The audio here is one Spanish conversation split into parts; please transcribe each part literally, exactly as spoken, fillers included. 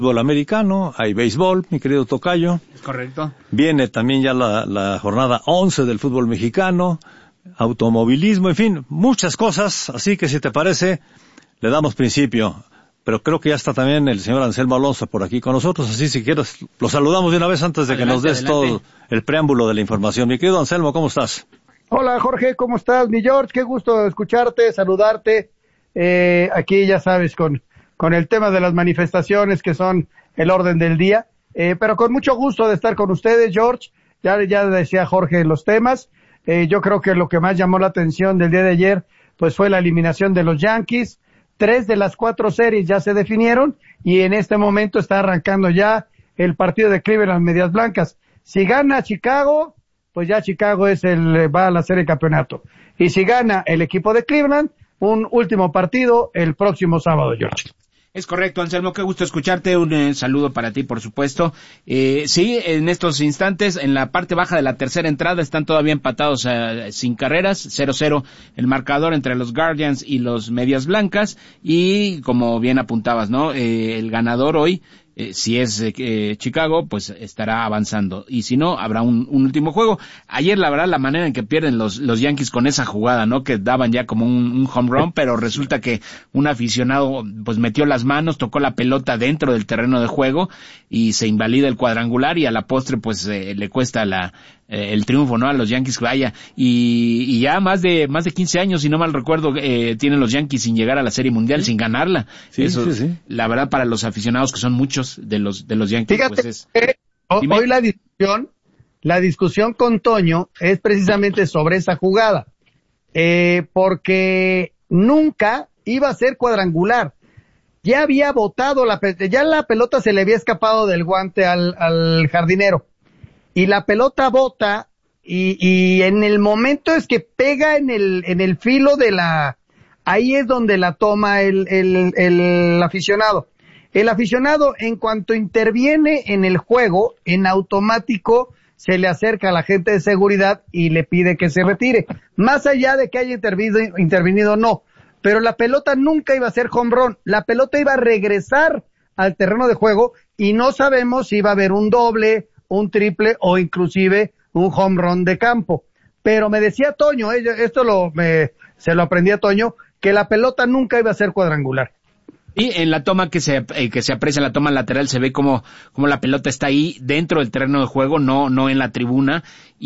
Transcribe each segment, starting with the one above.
Fútbol americano, hay béisbol, mi querido tocayo. Es correcto. Viene también ya la, la jornada once del fútbol mexicano, automovilismo, en fin, muchas cosas. Así que si te parece, le damos principio. Pero creo que ya está también el señor Anselmo Alonso por aquí con nosotros, así si quieres, lo saludamos de una vez antes de adelante, que nos des adelante. Todo el preámbulo de la información. Mi querido Anselmo, ¿cómo estás? Hola Jorge, ¿cómo estás? Mi George, qué gusto escucharte, saludarte. Eh, aquí ya sabes, con, con el tema de las manifestaciones que son el orden del día, eh, pero con mucho gusto de estar con ustedes, George. Ya, ya decía Jorge los temas. Eh, yo creo que lo que más llamó la atención del día de ayer, pues fue la eliminación de los Yankees. Tres de las cuatro series ya se definieron y en este momento está arrancando ya el partido de Cleveland Medias Blancas. Si gana Chicago, pues ya Chicago es el, va a la serie de campeonato. Y si gana el equipo de Cleveland, un último partido el próximo sábado, George. Es correcto, Anselmo, qué gusto escucharte, un eh, saludo para ti, por supuesto. Eh, sí, en estos instantes, en la parte baja de la tercera entrada, están todavía empatados eh, sin carreras, cero cero el marcador entre los Guardians y los Medias Blancas, y como bien apuntabas, ¿no? Eh, el ganador hoy, Eh, si es eh, Chicago, pues estará avanzando, y si no, habrá un, un último juego. Ayer, la verdad, la manera en que pierden los, los Yankees con esa jugada, ¿no? Que daban ya como un, un home run, pero resulta que un aficionado, pues metió las manos, tocó la pelota dentro del terreno de juego, y se invalida el cuadrangular, y a la postre, pues, eh, le cuesta la, eh, el triunfo, ¿no? A los Yankees, vaya, y, y ya más de, más de quince años, si no mal recuerdo, eh, tienen los Yankees sin llegar a la Serie Mundial, sin ganarla. Sí, Eso, sí, sí. La verdad, para los aficionados, que son muchos de los de los Yankees, Fíjate, pues es... eh, hoy la discusión, la discusión con Toño es precisamente sobre esa jugada, eh, porque nunca iba a ser cuadrangular. Ya había botado la pelota, ya la pelota se le había escapado del guante al, al jardinero, y la pelota bota, y, y en el momento es que pega en el, en el filo de la, ahí es donde la toma el, el, el aficionado. El aficionado, en cuanto interviene en el juego, en automático se le acerca a la gente de seguridad y le pide que se retire. Más allá de que haya intervenido, intervenido no. Pero la pelota nunca iba a ser home run. La pelota iba a regresar al terreno de juego y no sabemos si iba a haber un doble, un triple o inclusive un home run de campo. Pero me decía Toño, eh, esto lo, me, se lo aprendí a Toño, que la pelota nunca iba a ser cuadrangular. Y en la toma que se eh, que se aprecia, en la toma lateral, se ve como como la pelota está ahí dentro del terreno de juego, no no en la tribuna,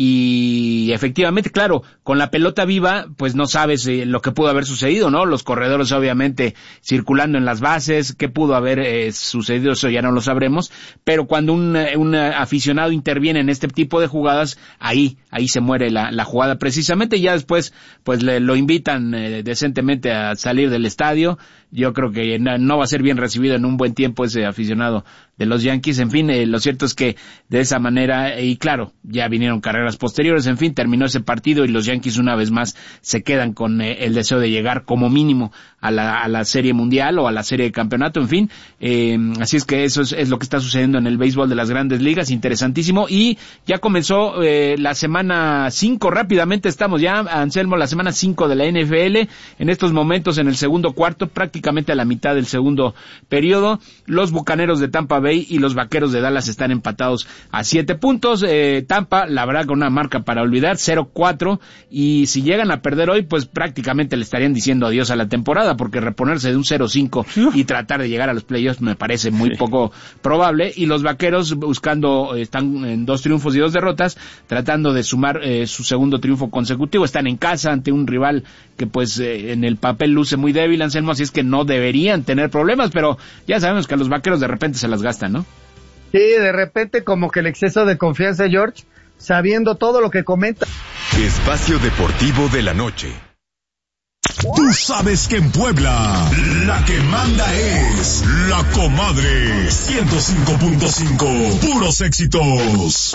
y efectivamente, claro, con la pelota viva, pues no sabes eh, lo que pudo haber sucedido, ¿no? Los corredores obviamente circulando en las bases, qué pudo haber eh, sucedido, eso ya no lo sabremos, pero cuando un, un aficionado interviene en este tipo de jugadas, ahí ahí se muere la, la jugada precisamente, y ya después pues le, lo invitan eh, decentemente a salir del estadio. Yo creo que no va a ser bien recibido en un buen tiempo ese aficionado de los Yankees. En fin, eh, lo cierto es que de esa manera, y claro, ya vinieron carreras posteriores, en fin, terminó ese partido y los Yankees una vez más se quedan con eh, el deseo de llegar como mínimo a la, a la Serie Mundial o a la Serie de Campeonato, en fin. Eh, así es que eso es, es lo que está sucediendo en el béisbol de las Grandes Ligas, interesantísimo. Y ya comenzó eh, la semana cinco, rápidamente estamos ya, Anselmo, la semana cinco de la N F L, en estos momentos en el segundo cuarto, prácticamente a la mitad del segundo periodo. Los Bucaneros de Tampa Bay y los Vaqueros de Dallas están empatados a siete puntos. Eh, Tampa, la verdad, con una marca para olvidar, cero cuatro, y si llegan a perder hoy, pues prácticamente le estarían diciendo adiós a la temporada, porque reponerse de un cero cinco y tratar de llegar a los playoffs me parece muy sí. poco probable. Y los Vaqueros buscando, están en dos triunfos y dos derrotas, tratando de sumar eh, su segundo triunfo consecutivo. Están en casa ante un rival que pues eh, en el papel luce muy débil, Anselmo, así es que no deberían tener problemas, pero ya sabemos que a los Vaqueros de repente se las gastan, ¿no? Sí, de repente como que el exceso de confianza, George, sabiendo todo lo que comenta. Espacio Deportivo de la Noche. Tú sabes que en Puebla la que manda es La Comadre. ciento cinco punto cinco, puros éxitos.